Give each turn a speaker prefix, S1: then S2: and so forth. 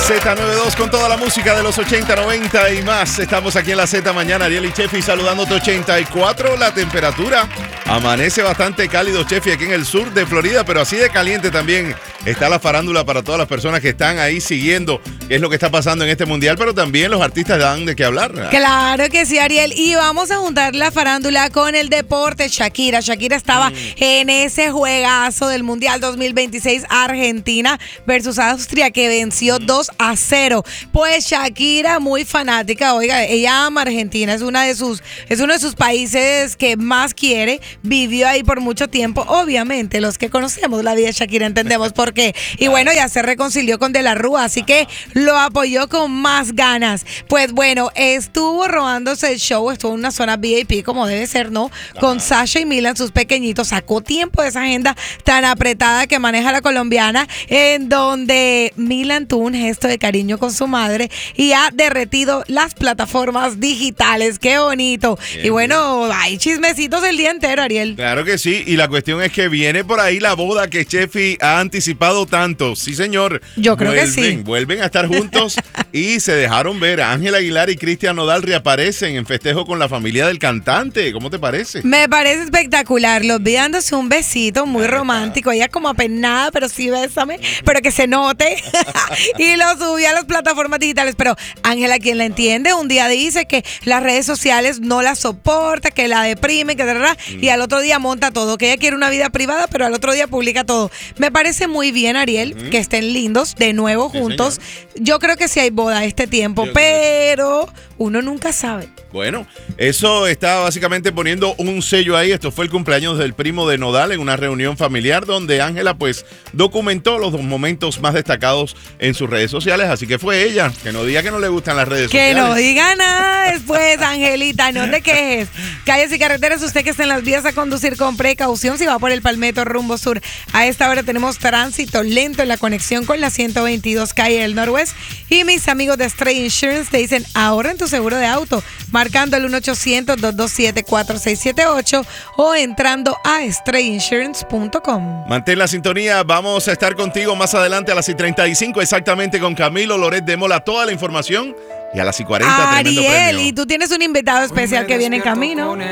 S1: Z92 con toda la música de los 80, 90 y más. Estamos aquí en la Z mañana, Ariel y Chefi saludándote. 84 la temperatura. Amanece bastante cálido, Chefi, aquí en el sur de Florida, pero así de caliente también está la farándula para todas las personas que están ahí siguiendo qué es lo que está pasando en este mundial, pero también los artistas dan de qué hablar.
S2: Claro que sí, Ariel. Y vamos a juntar la farándula con el deporte. Shakira estaba en ese juegazo del Mundial 2026 Argentina versus Austria que venció 2-0. Pues Shakira, muy fanática, oiga, ella ama Argentina, es uno de sus países que más quiere, vivió ahí por mucho tiempo. Obviamente, los que conocemos la vida de Shakira entendemos por qué. Y bueno, ya se reconcilió con De la Rúa, así que lo apoyó con más ganas. Pues bueno, estuvo robándose el show, estuvo en una zona VIP como debe ser, ¿no? Con Sasha y Milan, sus pequeñitos, sacó tiempo de esa agenda tan apretada que maneja la colombiana, en donde Milan tuvo un gesto de cariño con su madre y ha derretido las plataformas digitales. ¡Qué bonito! Bien, y bueno, hay chismecitos el día entero, Ariel.
S1: Claro que sí, y la cuestión es que viene por ahí la boda que Chefi ha anticipado tanto. Sí, señor.
S2: Yo creo que sí.
S1: Vuelven a estar juntos y se dejaron ver. Ángel Aguilar y Cristian Nodal reaparecen en festejo con la familia del cantante. ¿Cómo te parece?
S2: Me parece espectacular. Los vi dándose un besito muy romántico. Ella como apenada, pero sí bésame, pero que se note. Y lo subí a las plataformas digitales. Pero Ángela, quien la entiende, un día dice que las redes sociales no la soporta, que la deprime, que y al otro día monta todo, que ella quiere una vida privada, pero al otro día publica todo. Me parece muy bien, Ariel, que estén lindos de nuevo juntos. Yo creo que sí hay boda este tiempo, pero uno nunca sabe.
S1: Bueno, eso está básicamente poniendo un sello ahí. Esto fue el cumpleaños del primo de Nodal en una reunión familiar donde Ángela pues documentó los momentos más destacados en sus redes sociales. Así que fue ella, que no diga que no le gustan las redes sociales.
S2: Que no diga nada después, Angelita, no te quejes. Calles y carreteras, usted que está en las vías a conducir con precaución si va por el Palmetto rumbo sur. A esta hora tenemos tránsito lento en la conexión con la 122 calle del Noroeste. Y mis amigos de Stray Insurance te dicen, ahorra en tu seguro de auto, marcando el 1-800-227-4678 o entrando a strayinsurance.com.
S1: Mantén la sintonía, vamos a estar contigo más adelante a las 6:35 exactamente con Camilo Loret de Mola, toda la información y a las 6:40 tremendo premio.
S2: Ariel, y tú tienes un invitado especial que viene en camino.